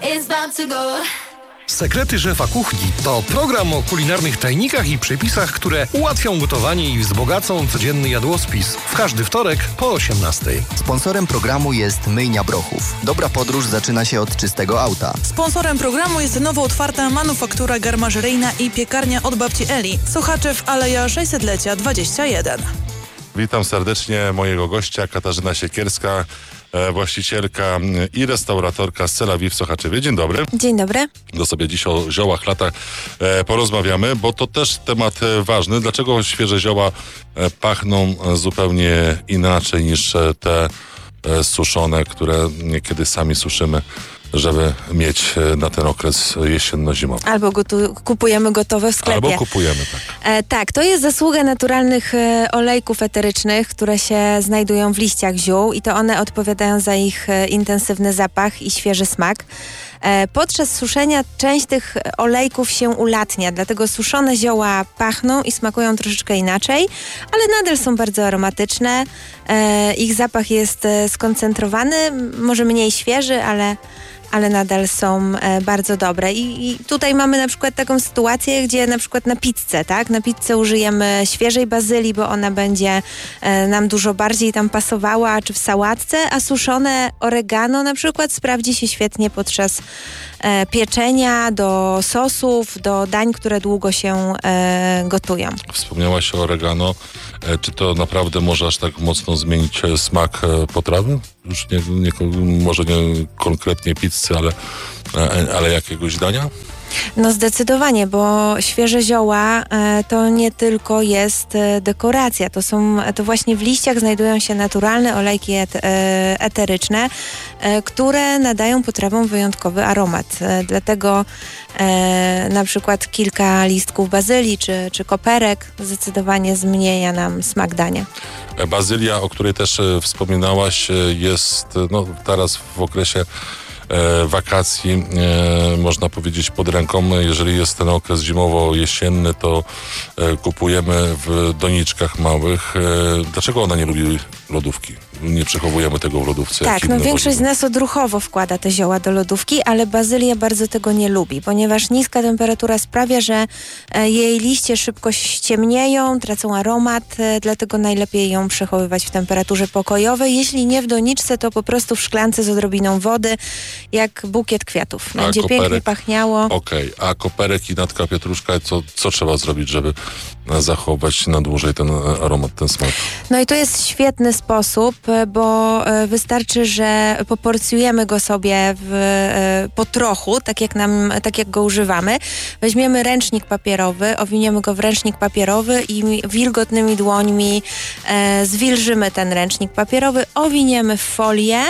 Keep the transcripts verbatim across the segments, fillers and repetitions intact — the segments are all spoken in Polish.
Sekrety szefa kuchni to program o kulinarnych tajnikach i przepisach, które ułatwią gotowanie i wzbogacą codzienny jadłospis. W każdy wtorek po osiemnastej. Sponsorem programu jest Myjnia Brochów. Dobra podróż zaczyna się od czystego auta. Sponsorem programu jest nowo otwarta manufaktura garmażeryjna i piekarnia od babci Eli. Sochaczew, Aleja sześćsetlecia dwadzieścia jeden. Witam serdecznie mojego gościa, Katarzyna Siekierska, właścicielka i restauratorka z Tel Aviv w Sochaczewie. Dzień dobry. Dzień dobry. Do sobie dziś o ziołach, latach e, porozmawiamy, bo to też temat e, ważny. Dlaczego świeże zioła e, pachną zupełnie inaczej niż e, te e, suszone, które niekiedy sami suszymy, żeby mieć e, na ten okres jesienno-zimowy. Albo go tu, kupujemy gotowe w sklepie. Albo kupujemy, tak. E, tak, to jest zasługa naturalnych e, olejków eterycznych, które się znajdują w liściach ziół i to one odpowiadają za ich e, intensywny zapach i świeży smak. E, podczas suszenia część tych olejków się ulatnia, dlatego suszone zioła pachną i smakują troszeczkę inaczej, ale nadal są bardzo aromatyczne. E, ich zapach jest e, skoncentrowany, może mniej świeży, ale ale nadal są e, bardzo dobre. I, I tutaj mamy na przykład taką sytuację, gdzie na przykład na pizzę, tak? Na pizzę użyjemy świeżej bazylii, bo ona będzie e, nam dużo bardziej tam pasowała, czy w sałatce, a suszone oregano na przykład sprawdzi się świetnie podczas e, pieczenia, do sosów, do dań, które długo się e, gotują. Wspomniałaś o oregano. E, czy to naprawdę może aż tak mocno zmienić e, smak e, potrawy? Już nie, nie, może nie konkretnie pizzy, ale, e, ale jakiegoś dania? No zdecydowanie, bo świeże zioła e, to nie tylko jest e, dekoracja, to są, to właśnie w liściach znajdują się naturalne olejki et, e, eteryczne, e, które nadają potrawom wyjątkowy aromat. E, dlatego e, na przykład kilka listków bazylii czy, czy koperek zdecydowanie zmienia nam smak dania. Bazylia, o której też e, wspominałaś, e, jest no, teraz w okresie E, wakacji, e, można powiedzieć, pod ręką. Jeżeli jest ten okres zimowo-jesienny, to e, kupujemy w doniczkach małych. E, dlaczego ona nie lubi lodówki? Nie przechowujemy tego w lodówce. Tak, no większość z nas odruchowo wkłada te zioła do lodówki, ale bazylia bardzo tego nie lubi, ponieważ niska temperatura sprawia, że e, jej liście szybko ściemnieją, tracą aromat, e, dlatego najlepiej ją przechowywać w temperaturze pokojowej. Jeśli nie w doniczce, to po prostu w szklance z odrobiną wody, jak bukiet kwiatów. Będzie koperek, pięknie pachniało. Okej, okay. A koperek i natka pietruszka, co, co trzeba zrobić, żeby zachować na dłużej ten aromat, ten smak? No i to jest świetny sposób, bo wystarczy, że poporcjujemy go sobie w, po trochu, tak jak, nam, tak jak go używamy. Weźmiemy ręcznik papierowy, owiniemy go w ręcznik papierowy i wilgotnymi dłońmi e, zwilżymy ten ręcznik papierowy, owiniemy w folię,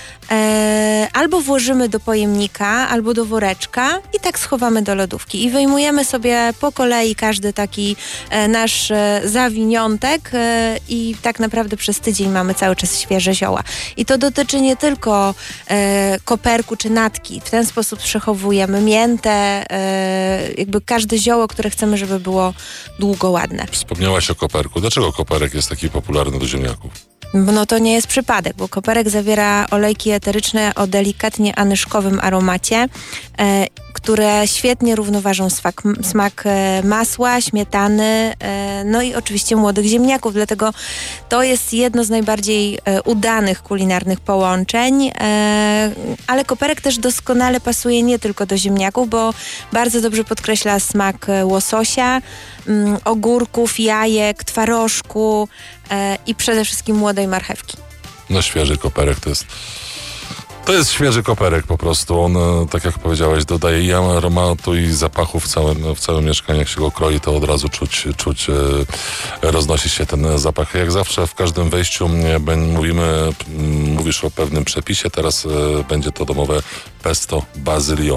E, albo włożymy do pojemnika, albo do woreczka i tak schowamy do lodówki. I wyjmujemy sobie po kolei każdy taki e, nasz e, zawiniątek e, i tak naprawdę przez tydzień mamy cały czas świeże zioła. I to dotyczy nie tylko e, koperku czy natki. W ten sposób przechowujemy miętę, e, jakby każde zioło, które chcemy, żeby było długo ładne. Wspomniałaś o koperku. Dlaczego koperek jest taki popularny do ziemniaków? No to nie jest przypadek, bo koperek zawiera olejki eteryczne o delikatnie anyszkowym aromacie, e, które świetnie równoważą smak, smak e, masła, śmietany, e, no i oczywiście młodych ziemniaków. Dlatego to jest jedno z najbardziej e, udanych kulinarnych połączeń, e, ale koperek też doskonale pasuje nie tylko do ziemniaków, bo bardzo dobrze podkreśla smak łososia, m, ogórków, jajek, twarożku e, i przede wszystkim młodej marchewki. No świeży koperek to jest... To jest świeży koperek po prostu. On, tak jak powiedziałeś, dodaje i aromatu, i zapachu w całym, w całym mieszkaniu. Jak się go kroi, to od razu czuć, czuć roznosi się ten zapach. Jak zawsze w każdym wejściu mówimy, mówisz o pewnym przepisie. Teraz będzie to domowe pesto bazyliowe.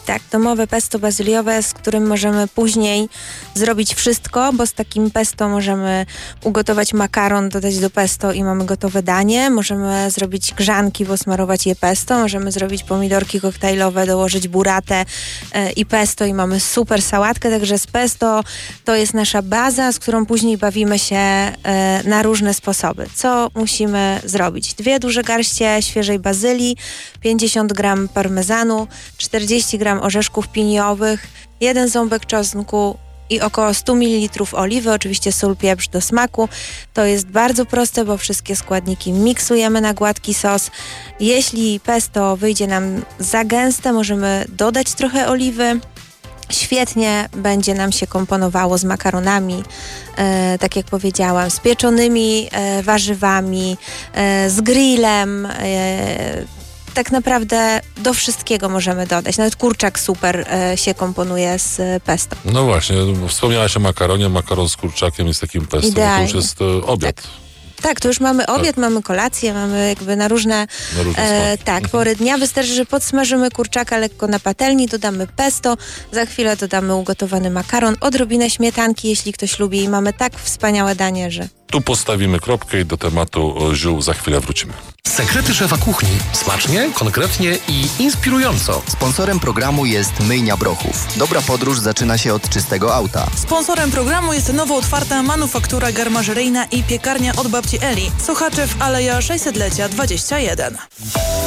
Tak, domowe pesto bazyliowe, z którym możemy później zrobić wszystko, bo z takim pesto możemy ugotować makaron, dodać do pesto i mamy gotowe danie. Możemy zrobić grzanki, bo smarować je pesto. Możemy zrobić pomidorki koktajlowe, dołożyć buratę e, i pesto i mamy super sałatkę. Także z pesto to jest nasza baza, z którą później bawimy się e, na różne sposoby. Co musimy zrobić? Dwie duże garście świeżej bazylii, pięćdziesiąt gram parmezanu, czterdzieści gram orzeszków piniowych, jeden ząbek czosnku i około sto mililitrów oliwy, oczywiście sól, pieprz do smaku. To jest bardzo proste, bo wszystkie składniki miksujemy na gładki sos. Jeśli pesto wyjdzie nam za gęste, możemy dodać trochę oliwy. Świetnie będzie nam się komponowało z makaronami, e, tak jak powiedziałam, z pieczonymi e, warzywami, e, z grillem. E, tak naprawdę do wszystkiego możemy dodać. Nawet kurczak super e, się komponuje z pesto. No właśnie, wspomniałaś o makaronie. Makaron z kurczakiem jest takim pesto. No to już jest e, obiad. Tak. Tak, to już mamy obiad, tak. Mamy kolację, mamy jakby na różne, na różne e, tak, pory dnia. Wystarczy, że podsmażymy kurczaka lekko na patelni, dodamy pesto, za chwilę dodamy ugotowany makaron, odrobinę śmietanki, jeśli ktoś lubi i mamy tak wspaniałe danie, że... Tu postawimy kropkę i do tematu ziół za chwilę wrócimy. Sekrety szefa kuchni. Smacznie, konkretnie i inspirująco. Sponsorem programu jest Myjnia Brochów. Dobra podróż zaczyna się od czystego auta. Sponsorem programu jest nowo otwarta manufaktura garmażeryjna i piekarnia od babci Eli. Sochaczew, Aleja sześćsetlecia dwadzieścia jeden.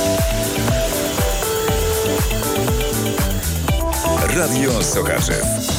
Radio Sochaczew.